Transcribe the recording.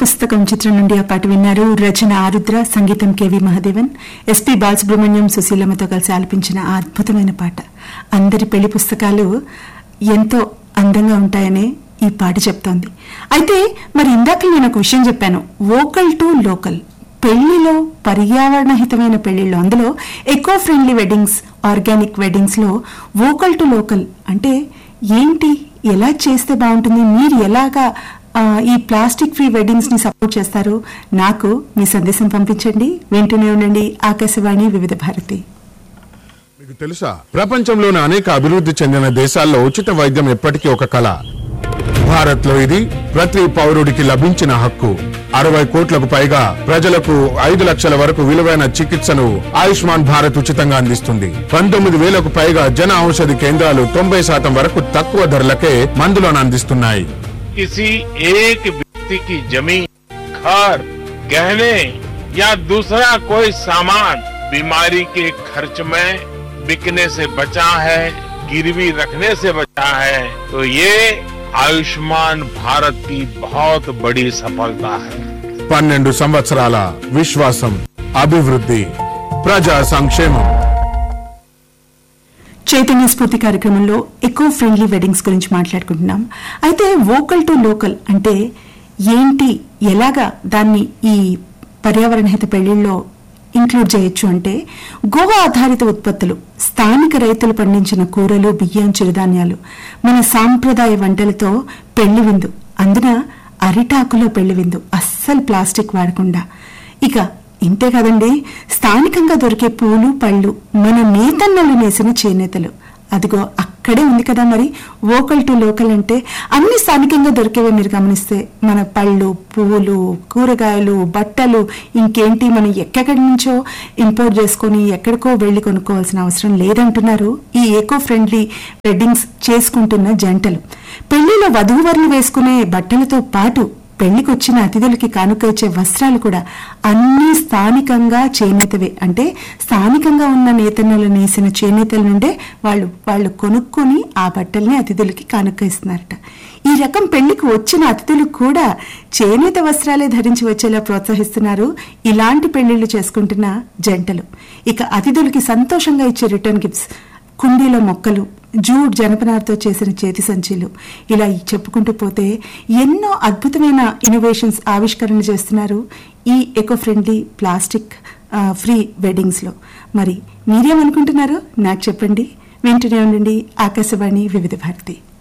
పుస్తకం చిత్రం నుండి ఆ పాట విన్నారు. రచన ఆరుద్ర, సంగీతం కెవి మహాదేవన్, ఎస్పి బాలసుబ్రహ్మణ్యం, సుశీలమ్మతో కలిసి ఆలపించిన ఆ అద్భుతమైన పాట. అందరి పెళ్లి పుస్తకాలు ఎంతో అందంగా ఉంటాయనే ఈ పాట చెప్తోంది. అయితే మరి ఇందాక నేను ఒక విషయం చెప్పాను, వోకల్ టు లోకల్. పెళ్లిలో పర్యావరణ హితమైన పెళ్లిళ్ళు, అందులో eco friendly weddings, organic weddings లో వోకల్ టు లోకల్ అంటే ఏంటి, ఎలా చేస్తే బాగుంటుంది, మీరు ఎలాగా ఈ ప్లాస్టిక్ ఫ్రీ వెడ్డింగ్స్ ని సపోర్ట్ చేస్తారు? నాకు మీ సందేశం పంపించండి. వింటూనే ఉండండి ఆకాశవాణి వివిధ భారతి. మీకు తెలుసా, ప్రపంచంలోని అనేక అభివృద్ధి చెందిన దేశాల్లో ఉచిత వైద్యం ఎప్పటికీ ఒక కళ. భారత్ లో ఇది ప్రతి పౌరుడికి లభించిన హక్కు. 60 కోట్లకు పైగా ప్రజలకు 5 లక్షల వరకు విలువైన చికిత్సను ఆయుష్మాన్ భారత్ ఉచితంగా అందిస్తుంది. 19,000కు పైగా జన ఔషధి కేంద్రాలు 90% వరకు తక్కువ ధరలకే మందులను అందిస్తున్నాయి. किसी एक व्यक्ति की जमीन, घर, गहने या दूसरा कोई सामान बीमारी के खर्च में बिकने से बचा है, गिरवी रखने से बचा है, तो ये आयुष्मान भारत की बहुत बड़ी सफलता है. 12 సంవత్సరాల విశ్వాసం, అభివృద్ధి, ప్రజా సంక్షేమం. చైతన్య స్ఫూర్తి కార్యక్రమంలో ఎకో ఫ్రెండ్లీ వెడ్డింగ్స్ గురించి మాట్లాడుకుంటున్నాం. అయితే వోకల్ టు లోకల్ అంటే ఏంటి, ఎలాగా దాన్ని ఈ పర్యావరణ హిత పెళ్లిళ్లో ఇంక్లూడ్ చేయొచ్చు అంటే, గో ఆధారిత ఉత్పత్తులు, స్థానిక రైతులు పండించిన కూరలు, బియ్యం, చిరుధాన్యాలు, మన సాంప్రదాయ వంటలతో పెళ్లి విందు, అందున అరిటాకులో పెళ్లి విందు, అస్సలు ప్లాస్టిక్ వాడకుండా. ఇక ఇంతే కదండి, స్థానికంగా దొరికే పూలు, పళ్ళు, మన నేతన్నలు నేసిన చేనేతలు, అదిగో అక్కడే ఉంది కదా. మరి వోకల్ టు లోకల్ అంటే అన్ని స్థానికంగా దొరికేవే. మీరు గమనిస్తే మన పళ్ళు, పువ్వులు, కూరగాయలు, బట్టలు, ఇంకేంటి మనం ఎక్కడి నుంచో ఇంపోర్ట్ చేసుకుని ఎక్కడికో వెళ్లి కొనుక్కోవాల్సిన అవసరం లేదంటున్నారు ఈ ఎకో ఫ్రెండ్లీ వెడ్డింగ్స్ చేసుకుంటున్న జంటలు. పెళ్లిలో వధూవరులు వేసుకునే బట్టలతో పాటు పెళ్లికొచ్చిన అతిథులకి కానుక ఇచ్చే వస్త్రాలు కూడా అన్ని స్థానికంగా చేనేతవే. అంటే స్థానికంగా ఉన్న నేతన్నలు నేసిన చేనేతల నుండే వాళ్ళు కొనుక్కొని ఆ బట్టల్ని అతిథులకి కానుక ఇస్తున్నారట. ఈ రకం పెళ్లికి వచ్చిన అతిథులు కూడా చేనేత వస్త్రాలే ధరించి వచ్చేలా ప్రోత్సహిస్తున్నారు ఇలాంటి పెళ్లిళ్లు చేసుకుంటున్న జంటలు. ఇక అతిథులకి సంతోషంగా ఇచ్చే రిటర్న్ గిఫ్ట్స్, కుండీలో మొక్కలు, జూట్ జనపనారతో చేసిన చేతి సంచులు, ఇలా చెప్పుకుంటూ పోతే ఎన్నో అద్భుతమైన ఇన్నోవేషన్స్, ఆవిష్కరణలు చేస్తున్నారు ఈ eco friendly plastic free weddings లో. మరి మీరేమనుకుంటున్నారో నాకు చెప్పండి. వింటూనే ఉండండి ఆకాశవాణి వివిధ భారతి.